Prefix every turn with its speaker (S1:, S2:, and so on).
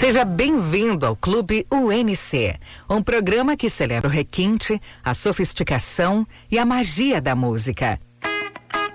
S1: Seja bem-vindo ao Clube UNC, um programa que celebra o requinte, a sofisticação e a magia da música.